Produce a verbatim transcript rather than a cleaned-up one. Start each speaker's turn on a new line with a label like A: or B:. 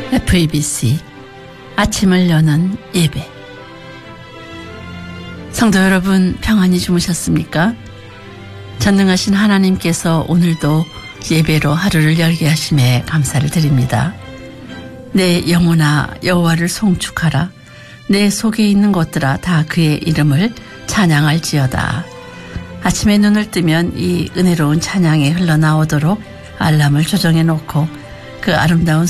A: 에프이비씨 아침을 여는 예배. 성도 여러분, 평안히 주무셨습니까? 전능하신 하나님께서 오늘도 예배로 하루를 열게 하심에 감사를 드립니다. 내 영혼아 여호와를 송축하라. 내 속에 있는 것들아 다 그의 이름을 찬양할지어다. 아침에 눈을 뜨면 이 은혜로운 찬양이 흘러나오도록 알람을 조정해 놓고 그 아름다운